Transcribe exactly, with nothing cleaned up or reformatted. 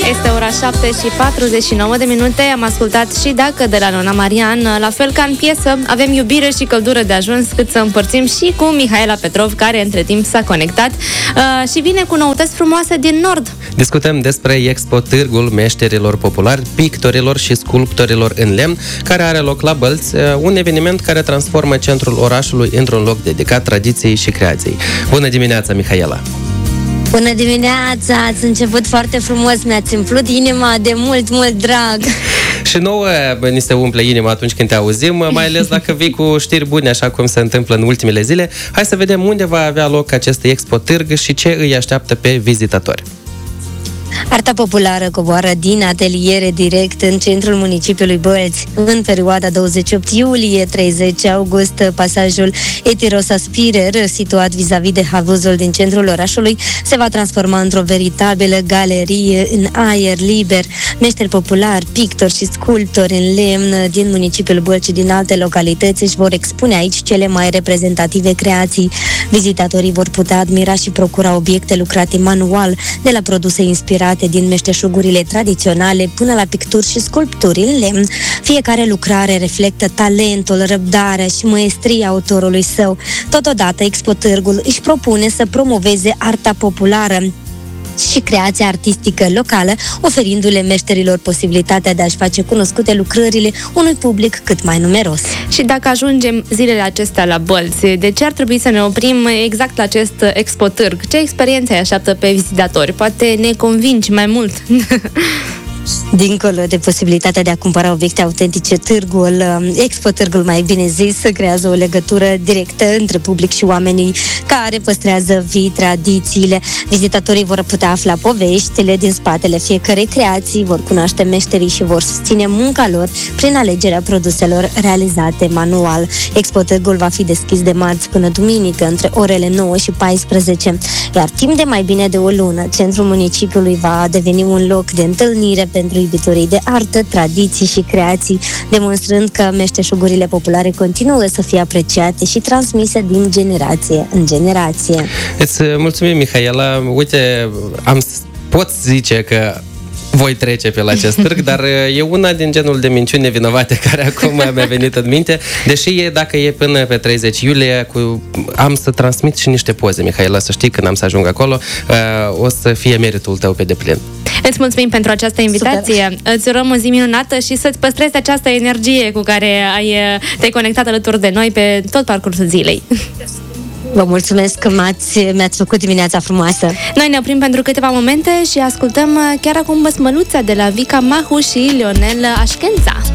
Este ora șapte și patruzeci și nouă de minute. Am ascultat Și dacă de la Nona Marian. La fel ca în piesă, avem iubire și căldură de ajuns cât să împărțim și cu Mihaela Petrov, care între timp s-a conectat uh, și vine cu noutăți frumoase din Nord. Discutăm despre Expo Târgul Meșterilor Populari, Pictorilor și Sculptorilor în Lemn, care are loc la Bălți, un eveniment care transformă centrul orașului într-un loc dedicat tradiției și creației. Bună dimineața, Mihaela! Bună dimineața! Ați început foarte frumos, mi-ați umplut inima de mult, mult drag. Și nouă ni se umple inima atunci când te auzim, mai ales dacă vii cu știri bune, așa cum se întâmplă în ultimele zile. Hai să vedem unde va avea loc acest Expo Târg și ce îi așteaptă pe vizitatori. Arta populară coboară din ateliere direct în centrul municipiului Bălți. În perioada douăzeci și opt iulie - treizeci august, pasajul Etiros Aspirer, situat vis-a-vis de havuzul din centrul orașului, se va transforma într-o veritabilă galerie în aer liber. Meșteri populari, pictori și sculptori în lemn din municipiul Bălți și din alte localități își vor expune aici cele mai reprezentative creații. Vizitatorii vor putea admira și procura obiecte lucrate manual, de la produse inspirate din meșteșugurile tradiționale până la picturi și sculpturi în lemn. Fiecare lucrare reflectă talentul, răbdarea și măestria autorului său. Totodată, Expo Târgul își propune să promoveze arta populară și creația artistică locală, oferindu-le meșterilor posibilitatea de a-și face cunoscute lucrările unui public cât mai numeros. Și dacă ajungem zilele acestea la Bălți, de ce ar trebui să ne oprim exact la acest Expo Târg? Ce experiențe îi așteaptă pe vizitatori? Poate ne convingi mai mult? Dincolo de posibilitatea de a cumpăra obiecte autentice, târgul, Expo Târgul, mai bine zis, creează o legătură directă între public și oamenii care păstrează vii tradițiile. Vizitatorii vor putea afla poveștile din spatele fiecărei creații, vor cunoaște meșterii și vor susține munca lor prin alegerea produselor realizate manual. Expo Târgul va fi deschis de marți până duminică, între orele nouă și paisprezece, iar timp de mai bine de o lună, centrul municipiului va deveni un loc de întâlnire pentru iubitorii de artă, tradiții și creații, demonstrând că meșteșugurile populare continuă să fie apreciate și transmise din generație în generație. Îți mulțumim, Mihaela. Uite, am, pot zice că voi trece pe la acest târg, dar e una din genul de minciuni nevinovate care acum mi-a venit în minte, deși e, dacă e până pe treizeci iulie, cu, am să transmit și niște poze, Mihaela, să știi, când am să ajung acolo, uh, o să fie meritul tău pe deplin. Îți mulțumim pentru această invitație. Super. Îți urăm o zi minunată și să-ți păstrezi această energie cu care ai, te-ai conectat alături de noi pe tot parcursul zilei. Vă mulțumesc că m-ați, mi-ați făcut dimineața frumoasă. Noi ne oprim pentru câteva momente și ascultăm chiar acum Băsmăluța de la Vica Mahu și Lionel Așkența.